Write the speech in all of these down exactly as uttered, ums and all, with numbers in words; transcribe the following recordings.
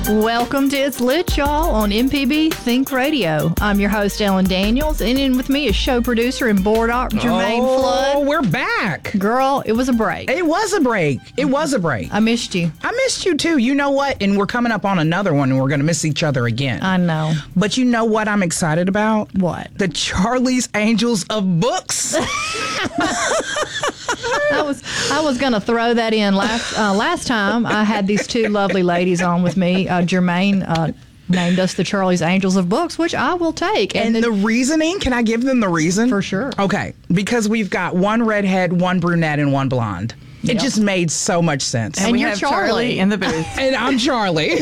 Welcome to It's Lit, y'all, on M P B Think Radio. I'm your host, Ellen Daniels, and in with me is show producer and board op, Jermaine oh, Flood. Oh, we're back. Girl, it was a break. It was a break. It was a break. I missed you. I missed you, too. You know what? And we're coming up on another one, and we're going to miss each other again. I know. But you know what I'm excited about? What? The Charlie's Angels of Books. I was I was going to throw that in. Last uh, last time, I had these two lovely ladies on with me. Uh, Jermaine uh, named us the Charlie's Angels of Books, which I will take. And, and the, the reasoning, can I give them the reason? For sure. Okay. Because we've got one redhead, one brunette, and one blonde. It yep. just made so much sense. And, and we you're have Charlie. Charlie in the booth. And I'm Charlie.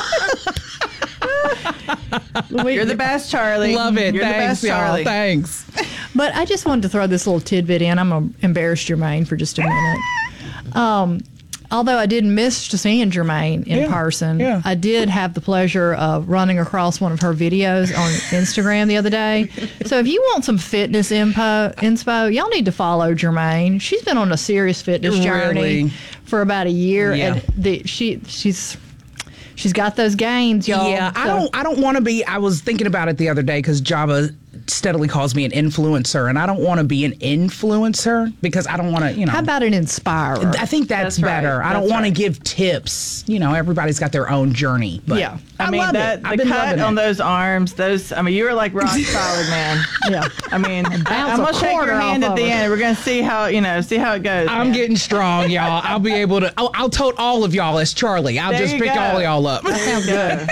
You're the best, Charlie. Love it. You're Thanks, the best, Charlie. y'all. Thanks. But I just wanted to throw this little tidbit in. I'm going to embarrass Jermaine for just a minute. Um, although I did miss seeing Jermaine in yeah, person, yeah. I did have the pleasure of running across one of her videos on Instagram the other day. So if you want some fitness info, inspo, y'all need to follow Jermaine. She's been on a serious fitness journey really? for about a year. Yeah. And the, she she's... She's got those gains, y'all. Yeah, so. I don't. I don't want to be. I was thinking about it the other day because Java steadily calls me an influencer, and I don't want to be an influencer because I don't want to. You know. How about an inspirer? I think that's, that's better. Right. I don't that's want right. to give tips. You know, everybody's got their own journey. But yeah, I, I mean love that it. the I've been cut on it. those arms. Those. I mean, you were like rock solid, man. Yeah. I mean, Bounce I'm a gonna shake quarter your hand off at the of end. it. We're gonna see how you know. See how it goes. I'm man. getting strong, y'all. I'll be able to. I'll, I'll tote all of y'all as Charlie. I'll There just you pick go. all y'all up. That sounds good.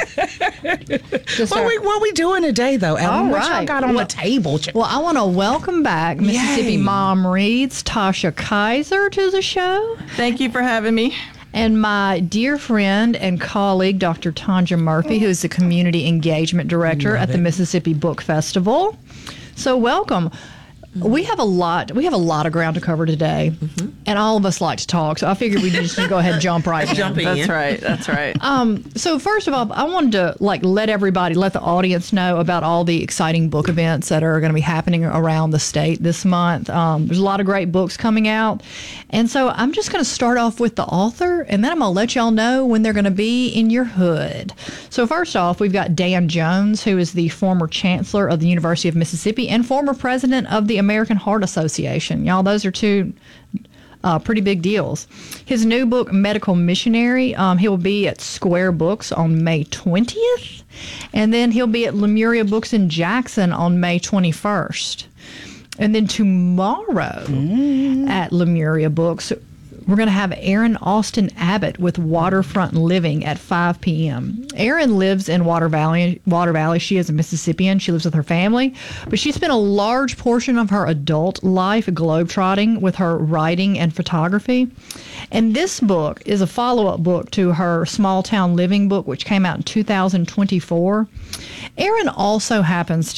Just What our- we what we doing today though, Ellen? All What y'all right. got on Well- the table? Well, I want to welcome back Mississippi Yay. Mom Reads Tasha Kaiser to the show, Thank you for having me. and my dear friend and colleague, Doctor Tanja Murphy, who is the Community Engagement Director Love at the it. Mississippi Book Festival. So welcome. We have a lot. We have a lot of ground to cover today, mm-hmm. and all of us like to talk. So I figured we just go ahead and jump right in. Jump in. That's right. That's right. Um, so first of all, I wanted to like let everybody, let the audience know about all the exciting book events that are going to be happening around the state this month. Um, there's a lot of great books coming out, and so I'm just going to start off with the author, and then I'm going to let y'all know when they're going to be in your hood. So first off, we've got Dan Jones, who is the former chancellor of the University of Mississippi and former president of the American Heart Association. Y'all, those are two uh, pretty big deals. His new book, Medical Missionary, um, he'll be at Square Books on May twentieth, and then he'll be at Lemuria Books in Jackson on May twenty-first. And then tomorrow mm. at Lemuria Books, we're going to have Erin Austin Abbott with Waterfront Living at five p.m. Erin lives in Water Valley. Water Valley. She is a Mississippian. She lives with her family, but she spent a large portion of her adult life globetrotting with her writing and photography. And this book is a follow-up book to her Small Town Living book, which came out in two thousand twenty-four. Erin also happens